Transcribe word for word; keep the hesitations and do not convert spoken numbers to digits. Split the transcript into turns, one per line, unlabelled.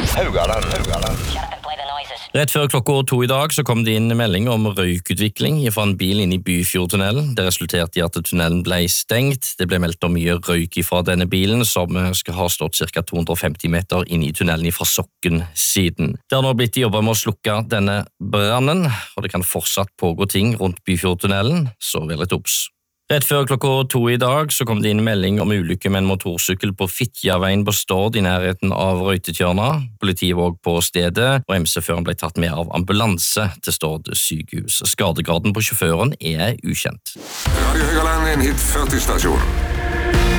Haugaland, Haugaland.
Rett før klokka to i dag så kom det inn melding om røykutvikling fra en bil inne i Byfjordtunnelen. Det resulterte i at tunnelen ble stengt. Det ble meldt om mye røyk fra denne bilen, som skal ha stått ca. to hundre og femti meter inn i tunnelen fra Sokken-siden. Det har nå blitt jobbet med å slukke denne brannen, og det kan fortsatt pågå ting rundt Byfjordtunnelen, så vel et obs. Rett før klokka to i dag så kom det inn melding om ulykke med en motorsykkel på Fitjaveien på Stord i nærheten av Røytetjørna. Politiet var også på stedet, og M C-føreren ble tatt med av ambulanse til Stord sykehus. Skadegraden på sjåføren er ukjent.
Radio Haugaland er en hit førti-stasjon.